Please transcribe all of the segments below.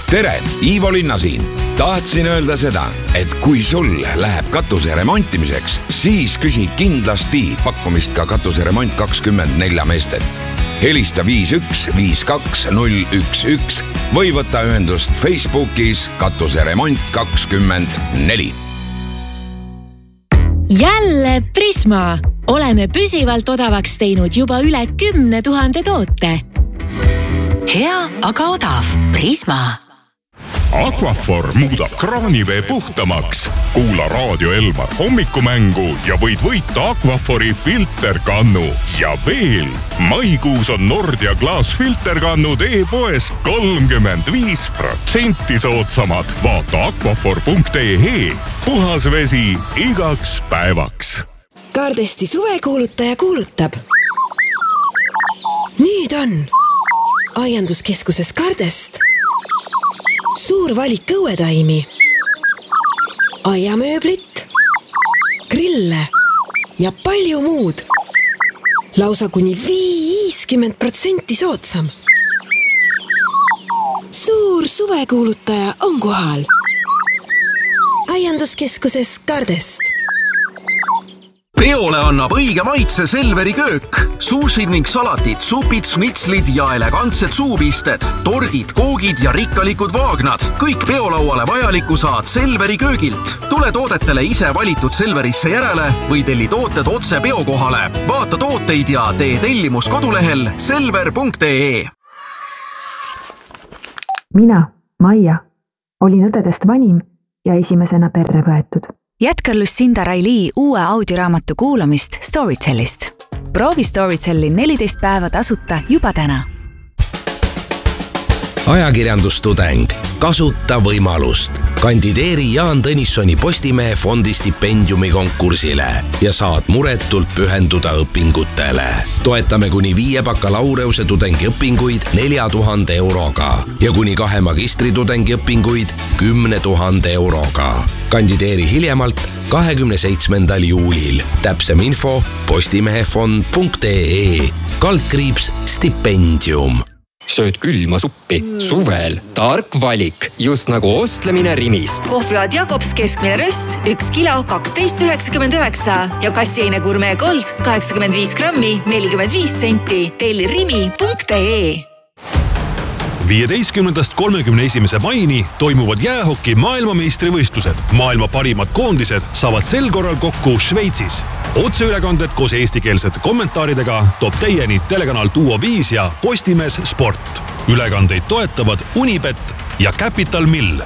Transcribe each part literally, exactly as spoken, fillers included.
tere, Ivo Linna siin. Tahtsin öelda seda, et kui sul läheb katuse remontimiseks, siis küsi kindlasti pakkumist ka katuseremont kakskümmend neli meestet. Helista viis üks viis kaks null üks üks või võta ühendust Facebookis katuseremont kakskümmend neli. Jälle Prisma. Oleme püsivalt odavaks teinud juba üle kümne tuhande toote. Hea, aga odav. Prisma. Aquaphor muudab kraanivee puhtamaks. Kuula Raadio Elmar hommikumängu ja võid võita Aquaphori filterkannu. Ja veel, maikuus on Nordia klaasfilterkannud e-poes kolmkümmend viis protsenti soodsamad. Vaata aquaphor punkt e e. Puhas vesi igaks päevaks. Kardesti suvekuulutaja kuulutab. Nüüd on aianduskeskuses Kardest suur valik õuetaimi, aiamööblit, grille ja palju muud. Lausa kuni viiskümmend protsenti soodsam. Suur suvekuulutaja on kohal. Aianduskeskuses Kardest. Peole annab õige maitse Selveri köök. Suusid ning salatid, supid, snitslid ja elegantsed suupisted, tordid, koogid ja rikkalikud vaagnad. Kõik peolauale vajaliku saad Selveri köögilt. Tule toodetele ise valitud Selverisse järele või telli tooted otse peokohale. Vaata tooteid ja tee tellimus kodulehel selver punkt e e. Mina, Maia, olin õdedest vanim ja esimesena perre võetud. Jätka Lucinda Riley uue audioraamatu kuulamist Storytellist. Proovi Storytelli neliteist päeva tasuta juba täna. Ajakirjandustudeng. Kasuta võimalust. Kandideeri Jaan Tõnissoni Postimehe fondi stipendiumi konkursile ja saad muretult pühenduda õpingutele. Toetame kuni viie bakalaureuse tudengiõpinguid nelja tuhande euroga ja kuni kahe magistritudengi õpinguid kümne tuhande euroga. Kandideeri hiljemalt kahekümne seitsmendal juulil. Täpsem info postimehefond punkt e e. Kaldkriips stipendium. Sööd külma suppi. Suvel. Tark valik. Just nagu ostlemine Rimis. Kohvivad Jakobs keskmine röst üks kilo kaksteist üheksakümmend üheksa ja kassiine Gourmet Gold kaheksakümmend viis grammi nelikümmend viis senti. Telli rimi punkt e e. viieteistkümnendast kolmekümne esimese maini toimuvad jäähoki maailmameistrivõistlused. Maailma parimad koondised saavad sel korral kokku Šveitsis. Otseülekanded koos eestikeelsete kommentaaridega toob teieni telekanal Duo viis ja Postimees Sport. Ülekandeid toetavad Unibet ja Capital Mill.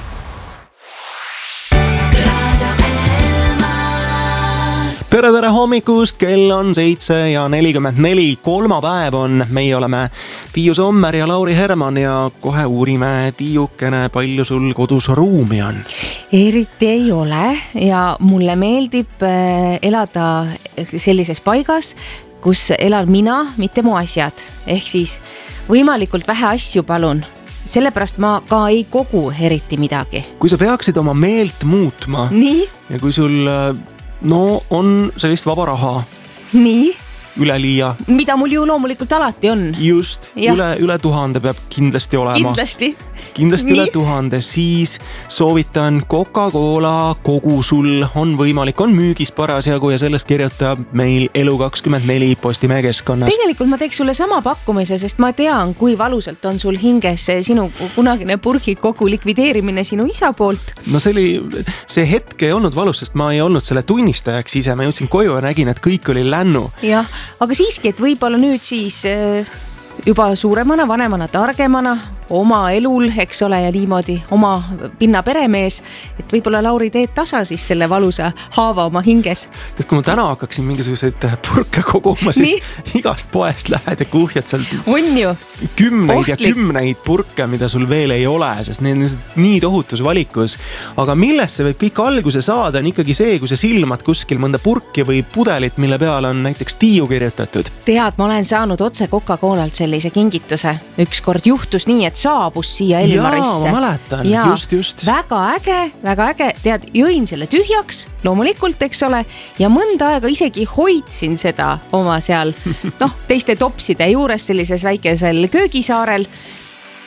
Tere, tere hommikust, kell on seitse ja nelikümmend neli, kolmapäev on, meie oleme Tiiu Sommer ja Lauri Herman ja kohe uurime Tiiukene, palju sul kodus ruumi on? Eriti ei ole ja mulle meeldib elada sellises paigas, kus elan mina, mitte mu asjad. Ehk siis võimalikult vähe asju palun. Sellepärast ma ka ei kogu eriti midagi. Kui sa peaksid oma meelt muutma Nii? ja kui sul... No on sellist vaba raha. Nii? Üle liia. Mida mul ju loomulikult alati on. Just, üle, üle tuhande peab kindlasti olema. Kindlasti. Kindlasti Nii? Üle tuhande. Siis soovitan Coca-Cola kogu sul on võimalik, on müügis parasjagu ja sellest kirjutab meil Elu kakskümmend neli Postimehe keskkonnas. Tegelikult ma teeks sulle sama pakkumise, sest ma tean, kui valusalt on sul hinges sinu kunagine purgi kogu likvideerimine sinu isa poolt. No see oli, see hetk ei olnud valus, sest ma ei olnud selle tunnistajaks ise. Ma jõudsin koju ja nägin, et kõik oli lännu. Jah, aga siiski, et võib-olla nüüd siis juba suuremana, vanemana, targemana oma elul, eks ole, ja niimoodi oma pinna peremees, et võib-olla Lauri teed tasa siis selle valusa haava oma hinges. Et kui ma täna hakkaksin mingisuguseid purke koguma, siis nii? Igast poest lähed ja kuhjad seal on ju? kümneid Ohtlik. ja kümneid purke, mida sul veel ei ole, sest need on nii tohutus valikus. Aga millest see võib kõik alguse saada, on ikkagi see, kui sa silmad kuskil mõnda purki või pudelit, mille peal on näiteks Tiiu kirjutatud. Tead, ma olen saanud otse Coca-Colalt sellise kingituse. Ükskord juhtus nii, et saabus siia Elmarisse. Jaa, ma mäletan, ja, just, just. Väga äge, väga äge, tead, jõin selle tühjaks, loomulikult, eks ole, ja mõnda aega isegi hoidsin seda oma seal, noh, teiste topside juures sellises väikesel köögisaarel.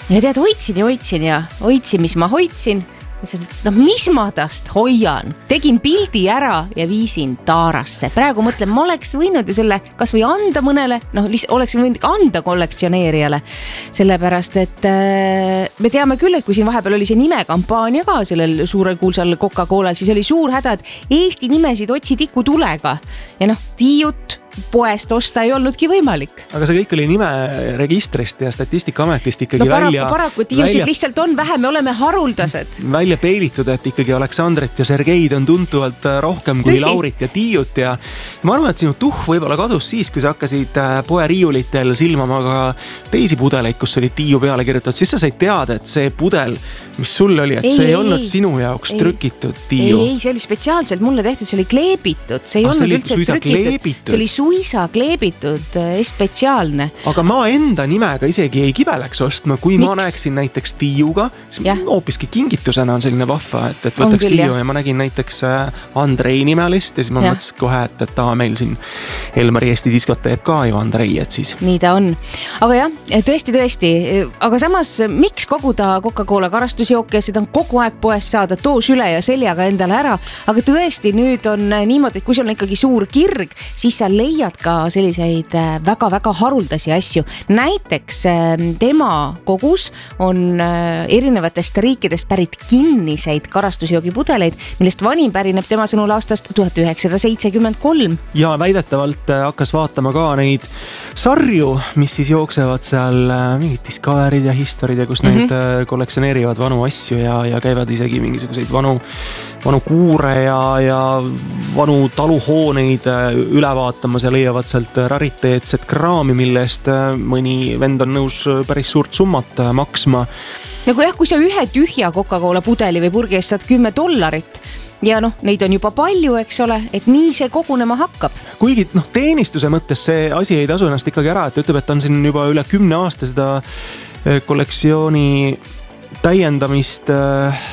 ja tead, hoidsin ja hoidsin ja hoidsin, mis ma hoidsin. No mis ma tast hoian, tegin pildi ära ja viisin taarasse. Praegu mõtlen, ma oleks võinud ju selle kas või anda mõnele, noh, oleks võinud anda kollektsioneerijale. Sellepärast, et äh, me teame küll, et kui siin vahepeal oli see nimekampaania ka sellel suurel kuulsal Coca-Colal, siis oli suur häda, et Eesti nimesid otsi tikutulega. Ja noh, Tiiut poest osta ei olnudki võimalik. Aga see kõik oli nime registrist ja Statistikaametist ikkagi no, paraku, välja... paraku tiiusid välja, lihtsalt on vähe, me oleme haruldased. Välja peilitud, et ikkagi Aleksandrit ja Sergeid on tuntuvalt rohkem kui Tõsi. Laurit ja Tiiut ja ma arvan, et sinu tuh võib-olla kadus siis, kui sa hakkasid poe riiulitel silmama ka teisi pudeleid, kus oli Tiiu peale kirjutatud, siis sa said teada, et see pudel, mis sul oli, et ei, see ei, ei olnud ei, sinu jaoks ei, trükitud Tiiu. Ei, ei, see oli spetsiaalselt mulle tehtud, see oli kleebitud, see ei ah, olnud üldse trükitud. See oli suisa kleebitud, spetsiaalne. Aga ma enda nimega isegi ei kibeleks ostma, kui Miks? Ma näeksin näiteks Tiiuga, siis hoopiski kingitusena on selline vahva, et, et võtaks küll, Tiiu jah. Ja ma nägin näiteks Andrei nimelist ja siis ma ja. Mõtlesin kohe, et, et ta meil siin Elmari Eesti diskot teeb ka ju Andrei, et siis. Nii ta on. Aga jah, tõesti, tõesti. Aga samas, miks koguda Coca-Cola karastusjooke, seda on kogu aeg poes saada, too süle ja seljaga endale ära. Aga tõesti, nüüd on niimoodi, et kui sul on ikkagi suur kirg, siis sa leiad ka selliseid väga-väga haruldasi asju. Näiteks tema kogus on erinevatest riikidest pärit kinniseid karastusjoogipudeleid, millest vanim pärineb tema sõnul aastast tuhat üheksasada seitsekümmend kolm. Ja väidetavalt hakkas vaatama ka neid sarju, mis siis jooksevad seal mingid Discoverid ja Historid ja kus mm-hmm. neid kollektsioneerivad vanu asju ja, ja käivad isegi mingisuguseid vanu, vanu kuure ja, ja vanu taluhooneid üle vaatamas ja leiavad sealt rariteetset kraami, millest mõni vend on nõus päris suurt summat maksma. Nagu jah, kui sa ühe tühja Coca-Cola pudeli või purgi eest saad kümme dollarit ja noh, neid on juba palju, eks ole, et nii see kogunema hakkab. Kuigi noh, teenistuse mõttes see asi ei tasu ennast ikkagi ära, et ütleb, et on siin juba üle kümne aasta seda kollektsiooni täiendamist äh,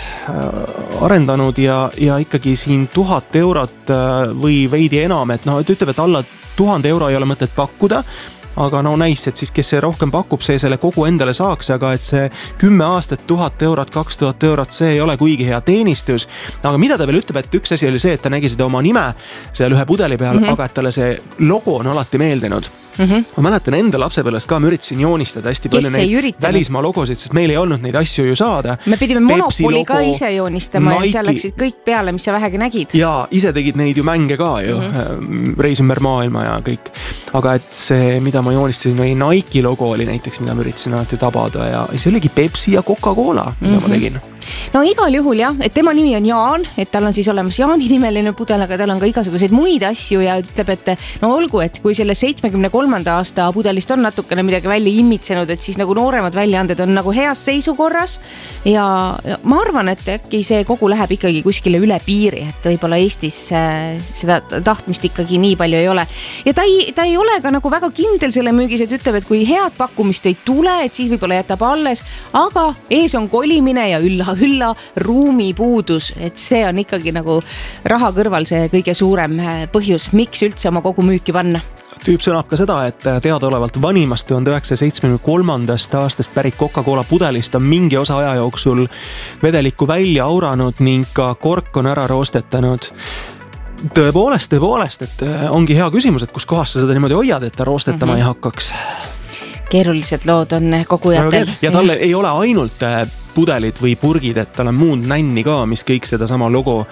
arendanud ja, ja ikkagi siin tuhat eurot äh, või veidi enam, et noh, et ütleb, et alla tuhande euro ei ole mõtet pakkuda, aga no näis, et siis kes see rohkem pakub, see selle kogu endale saaks, aga et see kümme aastat, tuhat eurot, kaks tuhat eurot, see ei ole kuigi hea teenistus. Aga mida ta veel ütleb, et üks asi oli see, et ta nägi seda oma nime seal ühe pudeli peal, mm-hmm. aga et talle see logo on alati meeldinud. Mm-hmm. Ma mäletan enda lapsepõlvest ka, ma üritasin joonistada hästi palju neid välismaa logosid, sest meil ei olnud neid asju ju saada. Me pidime Pepsi Monopoli logo, ka ise joonistama Nike. Ja seal läksid kõik peale, mis sa vähegi nägid. Ja ise tegid neid ju mänge ka ju, mm-hmm. reis ümber maailma ja kõik. Aga et see, mida ma joonistasin, või Nike logo oli näiteks, mida ma üritasin alati tabada ja see oligi Pepsi ja Coca-Cola, mida mm-hmm. ma tegin. No igal juhul jah, et tema nimi on Jaan, et tal on siis olemas Jaani nimeline pudel, aga tal on ka igasuguseid muid asju ja ütleb, et no olgu, et kui selle seitsmekümne kolmanda aasta pudelist on natukene midagi välja imitsenud, et siis nagu nooremad väljaanded on nagu heas seisukorras ja ma arvan, et äkki see kogu läheb ikkagi kuskile üle piiri, et võib-olla Eestis seda tahtmist ikkagi nii palju ei ole. Ja ta ei, ta ei ole ka nagu väga kindel selle müügis, et ütleb, et kui head pakkumist ei tule, et siis võib-olla jätab alles, aga ees on kolimine ja ülla hülla ruumi puudus, et see on ikkagi nagu raha kõrval see kõige suurem põhjus, miks üldse oma kogu müüki panna. Tüüp sõnab ka seda, et teadaolevalt vanimast tuhande üheksasaja seitsmekümne kolmandast aastast pärit Coca-Cola pudelist on mingi osa aja jooksul vedelikku välja auranud ning ka kork on ära roostetanud. Tõepoolest, tõepoolest, et ongi hea küsimus, et kus kohas sa seda niimoodi hoiad, et ta roostetama mm-hmm. ei hakkaks. Keerulised lood on kogujatel. Ja talle ei ole ainult pudelid või purgid, et tal on muud nänni ka, mis kõik seda sama logo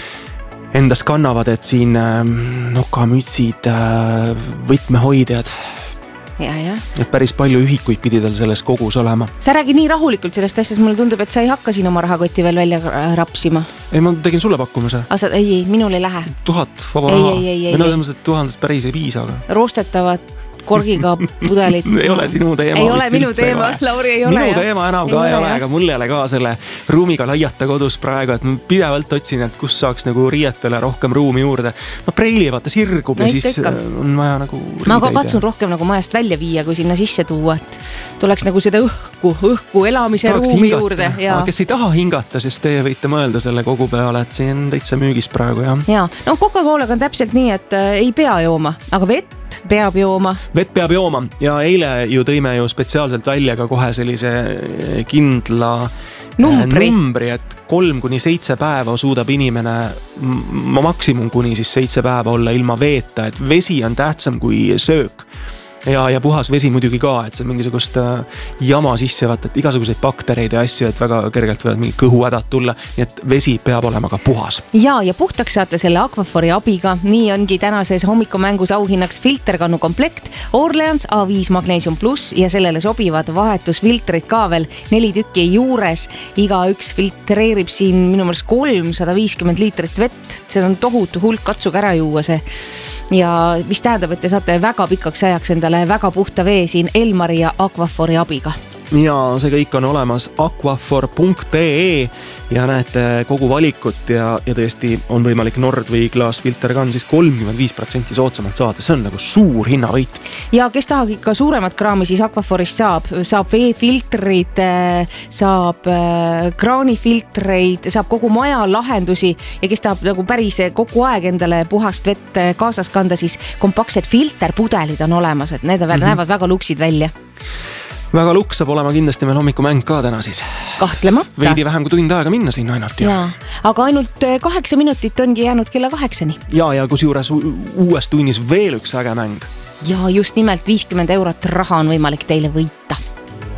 endas kannavad, et siin nokamütsid, võtmehoidjad. Ja, ja. Et päris palju ühikuid pidi tal selles kogus olema. Sa räägi nii rahulikult sellest asjast, mulle tundub, et sa ei hakka siin oma rahakotti veel välja rapsima. Ei, ma tegin sulle pakkumise. Asa, ei, ei, minul ei lähe. Tuhat vaba raha. Meil on selles, et tuhandest päris ei piisa. Aga. Roostetavad korgiga pudelit. Ei ole sinu teema. Ei ole minu teema, Lauri ei ole. Minu teema enam ka ei ole, aga mul ei ole ka selle ruumiga laiata kodus praegu, et ma pidevalt otsin, et kus saaks nagu riietele rohkem ruumi juurde. No preili vaata sirgub ja siis on vaja nagu riideid. Ma ka katsun rohkem nagu majast välja viia, kui sinna sisse tuua, et tuleks nagu seda õhku, õhku elamise Tahaks ruumi hingata. Juurde. Ja. Aga kes ei taha hingata, siis teie võite mõelda selle kogu peale, et siin on täitsa müügis praegu. Ja, ja. No Coca-Colaga on täpselt nii, et ei pea jooma, aga vett peab jooma. Vett peab jooma ja eile ju tõime ju spetsiaalselt välja ka kohe sellise kindla numbri, numbri et kolm kuni seitse päeva suudab inimene maksimum kuni siis seitse päeva olla ilma veeta, et vesi on tähtsam kui söök. Ja, ja puhas vesi muidugi ka, et see mingisugust jama sisse vaata, et igasuguseid baktereid ja asju, et väga kergelt võivad mingi kõhuhädad tulla, nii et vesi peab olema ka puhas. Ja, ja puhtaks saate selle Aquafori abiga, nii ongi tänases hommikumängus auhinnaks filterkannu komplekt Orleans A viis Magnesium Plus ja sellele sobivad vahetusfiltrid ka veel neli tükki juures. Iga üks filtreerib siin minu mõttes kolmsada viiskümmend liitrit vett, see on tohutu hulk, katsuge ära juua see. Ja mis tähendab, et te saate väga pikaks ajaks endale väga puhta vee siin Elmari ja Aquafori abiga. Ja see kõik on olemas aquafor punkt ee ja näete kogu valikut ja, ja tõesti on võimalik Nord või klaasfilterkann siis kolmkümmend viis protsenti soodsamalt saada. See on nagu suur hinnavõit. Ja kes tahab ikka suuremat kraami, siis Aquaforist saab, saab veefiltrid, saab kraanifiltreid, saab kogu maja lahendusi ja kes tahab nagu päris kogu aeg endale puhast vett kaasas kanda, siis kompaktsed filterpudelid on olemas, et need mm-hmm. näevad väga luksid välja. Väga luks saab olema kindlasti meil hommikumäng ka täna siis. Kahtlemata. Veidi vähem kui tund aega minna siin ainult. Ja. Ja, aga ainult kaheksa minutit ongi jäänud kella kaheksani. Ja, ja kus juures uues tunnis veel üks äge mäng. Ja just nimelt viiskümmend eurot raha on võimalik teile võita.